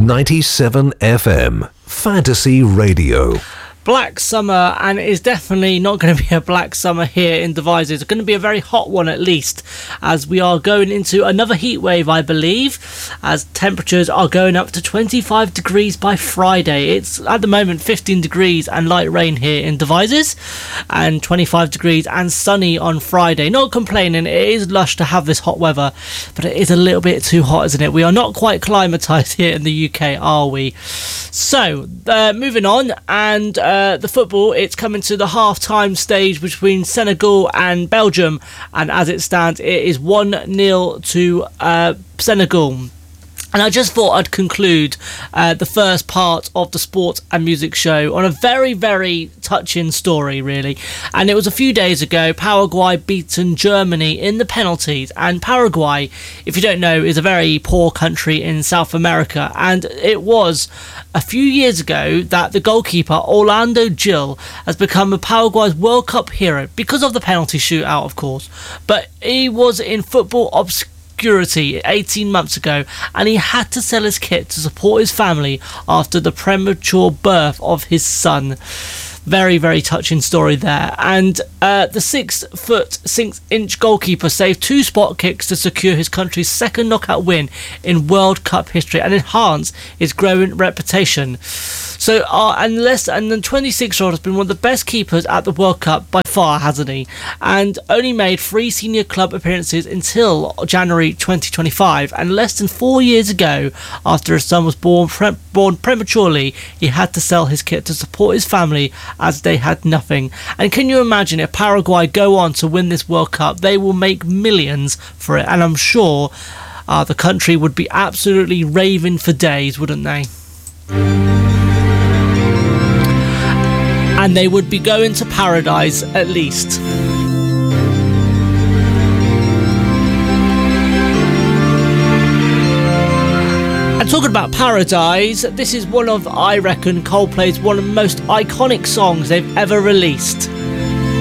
97 FM Fantasy Radio. Black summer, and it is definitely not going to be a black summer here in Devizes. It's going to be a very hot one at least, as we are going into another heat wave, I believe, as temperatures are going up to 25 degrees by Friday. It's at the moment 15 degrees and light rain here in Devizes, and 25 degrees and sunny on Friday. Not complaining, it is lush to have this hot weather, but it is a little bit too hot, isn't it? We are not quite climatised here in the UK, are we? So, moving on, and the football, it's coming to the half-time stage between Senegal and Belgium, and as it stands, it is 1-0 to Senegal. And I just thought I'd conclude the first part of the sport and music show on a very, very touching story, really. And it was a few days ago, Paraguay beaten Germany in the penalties. And Paraguay, if you don't know, is a very poor country in South America. And it was a few years ago that the goalkeeper, Orlando Gil, has become Paraguay's World Cup hero because of the penalty shootout, of course. But he was in football obscurity 18 months ago, and he had to sell his kit to support his family after the premature birth of his son. Very, very touching story there. And the 6'6" goalkeeper saved 2 spot kicks to secure his country's second knockout win in World Cup history and enhance his growing reputation. So, and the 26-year-old has been one of the best keepers at the World Cup by far, hasn't he? And only made 3 senior club appearances until January 2025. And less than 4 years ago, after his son was born prematurely, he had to sell his kit to support his family as they had nothing. And can you imagine if Paraguay go on to win this World Cup? They will make millions for it. And I'm sure the country would be absolutely raving for days, wouldn't they? And they would be going to paradise at least. And talking about paradise, this is one of, I reckon, Coldplay's one of the most iconic songs they've ever released.